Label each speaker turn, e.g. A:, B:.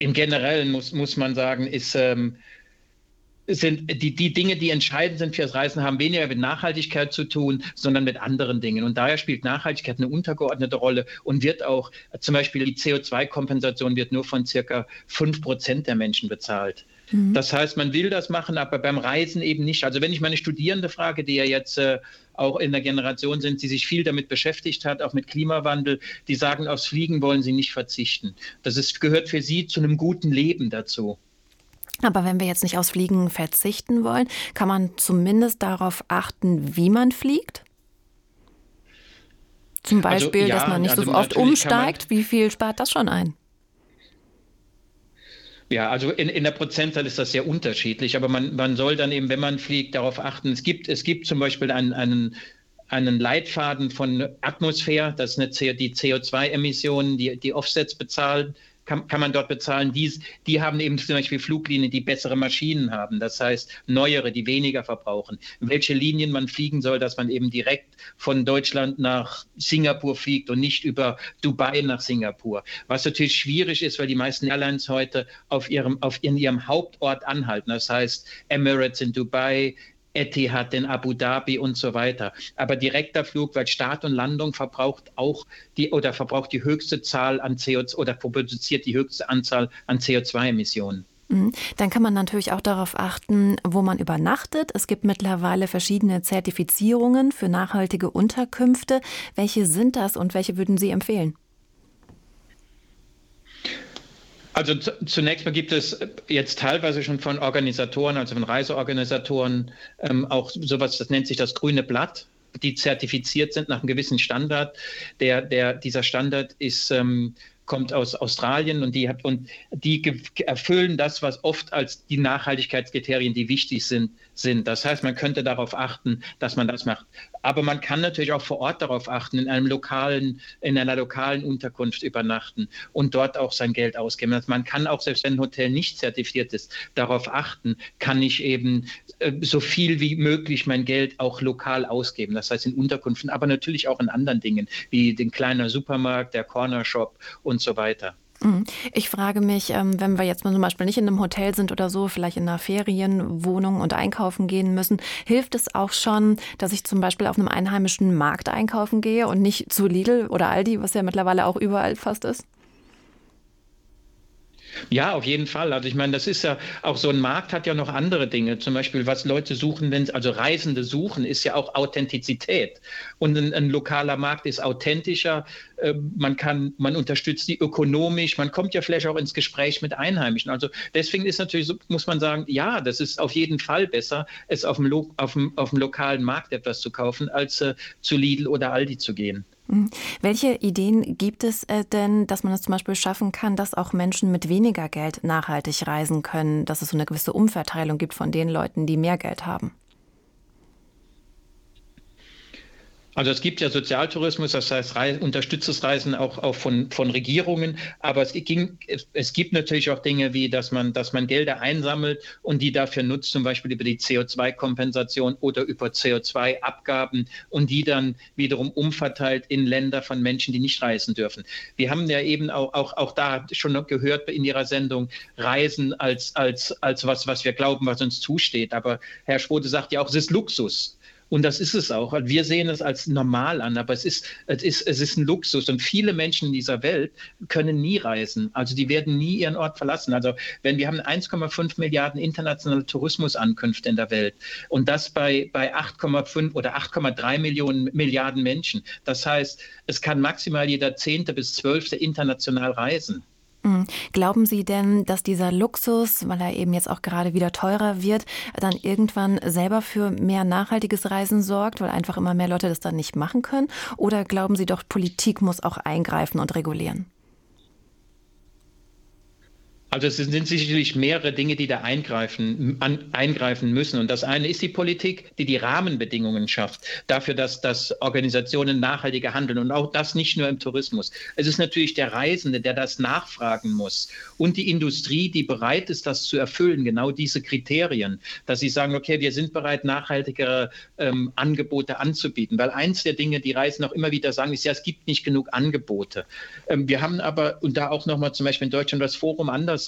A: im Generellen muss man sagen, sind die Dinge, die entscheidend sind fürs Reisen, haben weniger mit Nachhaltigkeit zu tun, sondern mit anderen Dingen. Und daher spielt Nachhaltigkeit eine untergeordnete Rolle und wird auch, zum Beispiel die CO2-Kompensation wird nur von circa 5% der Menschen bezahlt. Das heißt, man will das machen, aber beim Reisen eben nicht. Also wenn ich meine Studierende frage, die ja jetzt auch in der Generation sind, die sich viel damit beschäftigt hat, auch mit Klimawandel, die sagen, aufs Fliegen wollen sie nicht verzichten. Gehört für sie zu einem guten Leben dazu.
B: Aber wenn wir jetzt nicht aufs Fliegen verzichten wollen, kann man zumindest darauf achten, wie man fliegt? Zum Beispiel, dass man nicht so oft umsteigt. Wie viel spart das schon ein?
A: Ja, also in der Prozentzahl ist das sehr unterschiedlich, aber man soll dann eben, wenn man fliegt, darauf achten. Es gibt zum Beispiel einen Leitfaden von Atmosphäre, das ist die CO2-Emissionen, die Offsets bezahlen. Kann man dort bezahlen. Die haben eben zum Beispiel Fluglinien, die bessere Maschinen haben. Das heißt, neuere, die weniger verbrauchen. Welche Linien man fliegen soll, dass man eben direkt von Deutschland nach Singapur fliegt und nicht über Dubai nach Singapur. Was natürlich schwierig ist, weil die meisten Airlines heute in ihrem Hauptort anhalten. Das heißt, Emirates in Dubai, Etihad in Abu Dhabi und so weiter. Aber direkter Flug, weil Start und Landung verbraucht die höchste Zahl an CO2 oder produziert die höchste Anzahl an CO2-Emissionen.
B: Dann kann man natürlich auch darauf achten, wo man übernachtet. Es gibt mittlerweile verschiedene Zertifizierungen für nachhaltige Unterkünfte. Welche sind das und welche würden Sie empfehlen?
A: Also zunächst mal gibt es jetzt teilweise schon von Organisatoren, also von Reiseorganisatoren, auch sowas, das nennt sich das grüne Blatt, die zertifiziert sind nach einem gewissen Standard. Dieser Standard kommt aus Australien und die erfüllen das, was oft als die Nachhaltigkeitskriterien, die wichtig sind. Das heißt, man könnte darauf achten, dass man das macht. Aber man kann natürlich auch vor Ort darauf achten, in einer lokalen Unterkunft übernachten und dort auch sein Geld ausgeben. Also man kann auch, selbst wenn ein Hotel nicht zertifiziert ist, darauf achten, kann ich eben so viel wie möglich mein Geld auch lokal ausgeben. Das heißt in Unterkünften, aber natürlich auch in anderen Dingen, wie den kleinen Supermarkt, der Cornershop und so weiter.
B: Ich frage mich, wenn wir jetzt mal zum Beispiel nicht in einem Hotel sind oder so, vielleicht in einer Ferienwohnung und einkaufen gehen müssen, hilft es auch schon, dass ich zum Beispiel auf einem einheimischen Markt einkaufen gehe und nicht zu Lidl oder Aldi, was ja mittlerweile auch überall fast ist?
A: Ja, auf jeden Fall. Also ich meine, das ist ja auch so ein Markt hat ja noch andere Dinge. Zum Beispiel, was Leute suchen, also Reisende suchen, ist ja auch Authentizität. Und ein lokaler Markt ist authentischer. Man unterstützt die ökonomisch. Man kommt ja vielleicht auch ins Gespräch mit Einheimischen. Also deswegen ist natürlich so, muss man sagen, ja, das ist auf jeden Fall besser, es auf dem lokalen Markt etwas zu kaufen, als zu Lidl oder Aldi zu gehen.
B: Welche Ideen gibt es denn, dass man es zum Beispiel schaffen kann, dass auch Menschen mit weniger Geld nachhaltig reisen können, dass es so eine gewisse Umverteilung gibt von den Leuten, die mehr Geld haben?
A: Also es gibt ja Sozialtourismus, das heißt unterstütztes Reisen auch von Regierungen, aber es gibt natürlich auch Dinge wie, dass man Gelder einsammelt und die dafür nutzt, zum Beispiel über die CO2-Kompensation oder über CO2-Abgaben und die dann wiederum umverteilt in Länder von Menschen, die nicht reisen dürfen. Wir haben ja eben auch da schon gehört in Ihrer Sendung, Reisen als was wir glauben, was uns zusteht. Aber Herr Schrote sagt ja auch, es ist Luxus. Und das ist es auch. Wir sehen es als normal an, aber es ist ein Luxus. Und viele Menschen in dieser Welt können nie reisen. Also die werden nie ihren Ort verlassen. Also wir haben 1,5 Milliarden internationale Tourismusankünfte in der Welt. Und das bei 8,5 oder 8,3 Milliarden Menschen. Das heißt, es kann maximal jeder 10. bis 12. international reisen.
B: Glauben Sie denn, dass dieser Luxus, weil er eben jetzt auch gerade wieder teurer wird, dann irgendwann selber für mehr nachhaltiges Reisen sorgt, weil einfach immer mehr Leute das dann nicht machen können? Oder glauben Sie doch, Politik muss auch eingreifen und regulieren?
A: Also es sind sicherlich mehrere Dinge, die da eingreifen müssen. Und das eine ist die Politik, die Rahmenbedingungen schafft dafür, dass Organisationen nachhaltiger handeln. Und auch das nicht nur im Tourismus. Es ist natürlich der Reisende, der das nachfragen muss. Und die Industrie, die bereit ist, das zu erfüllen, genau diese Kriterien. Dass sie sagen, okay, wir sind bereit, nachhaltigere Angebote anzubieten. Weil eins der Dinge, die Reisenden auch immer wieder sagen, ist ja, es gibt nicht genug Angebote. Wir haben aber, und da auch nochmal zum Beispiel in Deutschland das Forum Anders